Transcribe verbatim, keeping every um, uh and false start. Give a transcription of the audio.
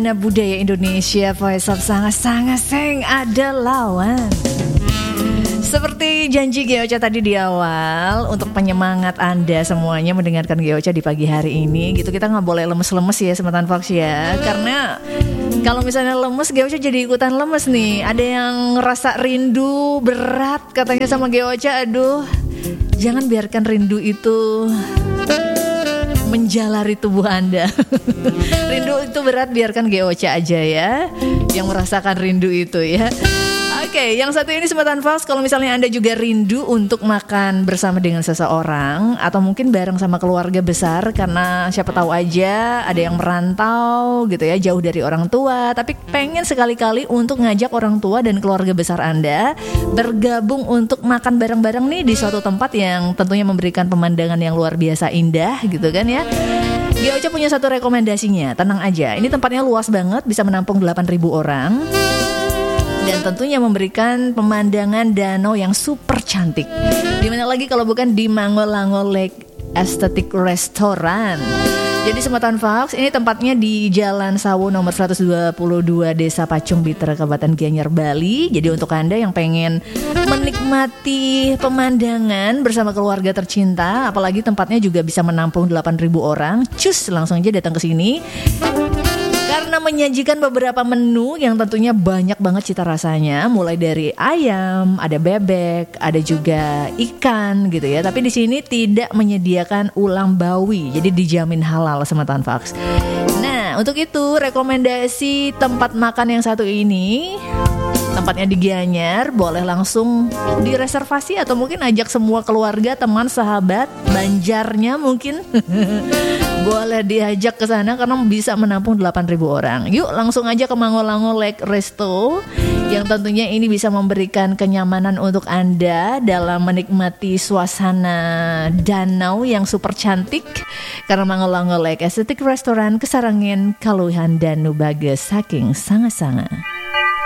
Nah, budaya Indonesia Voice of sangat-sangat seng ada lawan. Seperti janji Geocha tadi di awal, untuk penyemangat Anda semuanya mendengarkan Geocha di pagi hari ini gitu, kita gak boleh lemes-lemes ya Semetan Fox ya. Karena kalau misalnya lemes, Geocha jadi ikutan lemes nih. Ada yang ngerasa rindu berat katanya sama Geocha. Aduh, jangan biarkan rindu itu menjalari tubuh Anda. Rindu itu berat, biarkan Geocha aja ya yang merasakan rindu itu ya. Oke, okay, yang satu ini Semetan Fox, kalau misalnya Anda juga rindu untuk makan bersama dengan seseorang atau mungkin bareng sama keluarga besar, karena siapa tahu aja ada yang merantau gitu ya, jauh dari orang tua, tapi pengen sekali-kali untuk ngajak orang tua dan keluarga besar Anda bergabung untuk makan bareng-bareng nih di suatu tempat yang tentunya memberikan pemandangan yang luar biasa indah gitu kan ya. Geocha punya satu rekomendasinya, tenang aja, ini tempatnya luas banget, bisa menampung delapan ribu orang. Dan tentunya memberikan pemandangan danau yang super cantik. Dimana lagi kalau bukan di Mango-Lango Lake Aesthetic Restaurant. Jadi Semetan Fox, ini tempatnya di Jalan Sawo nomor seratus dua puluh dua Desa Pacung Biter, Kabupaten Gianyar, Bali. Jadi untuk Anda yang pengen menikmati pemandangan bersama keluarga tercinta, apalagi tempatnya juga bisa menampung delapan ribu orang, cus langsung aja datang ke sini. Karena menyajikan beberapa menu yang tentunya banyak banget cita rasanya, mulai dari ayam, ada bebek, ada juga ikan gitu ya. Tapi di sini tidak menyediakan ulam bawi, jadi dijamin halal Semetan Fox. Nah, untuk itu rekomendasi tempat makan yang satu ini, tempatnya di Gianyar, boleh langsung direservasi atau mungkin ajak semua keluarga, teman, sahabat, banjarnya mungkin. Boleh diajak ke sana karena bisa menampung delapan ribu orang. Yuk langsung aja ke Mango-Lango Lake Resto, yang tentunya ini bisa memberikan kenyamanan untuk Anda dalam menikmati suasana danau yang super cantik. Karena Mango-Lango Lake Aesthetic Restaurant, Kesarangin, Kaluhan, Danu Bages, saking sangat-sangat.